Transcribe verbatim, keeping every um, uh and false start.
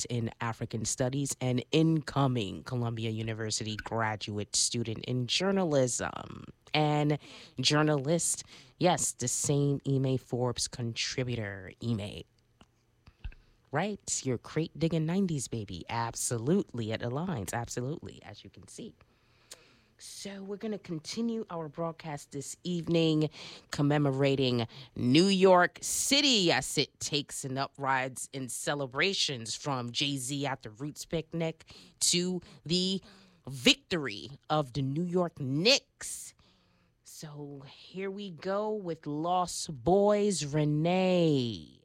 doctorate in African Studies and incoming Columbia University graduate student in journalism and journalist. Yes, the same Ime Forbes contributor, Ime. Right? Your crate digging nineties baby. Absolutely. It aligns. Absolutely. As you can see. So, we're going to continue our broadcast this evening commemorating New York City. Yes, it takes and uprides in celebrations from Jay-Z at the Roots Picnic to the victory of the New York Knicks. So, here we go with Lost Boys Renee.